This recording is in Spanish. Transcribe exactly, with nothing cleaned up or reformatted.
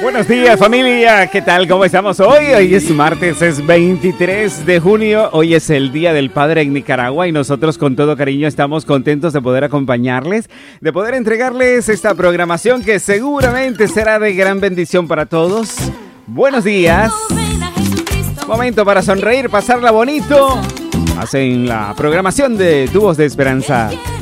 Buenos días, familia, ¿qué tal? ¿Cómo estamos hoy? Hoy es martes, es veintitrés de junio, hoy es el Día del Padre en Nicaragua y nosotros con todo cariño estamos contentos de poder acompañarles, de poder entregarles esta programación que seguramente será de gran bendición para todos. Buenos días, momento para sonreír, pasarla bonito, hacen la programación de Tu Voz de Esperanza.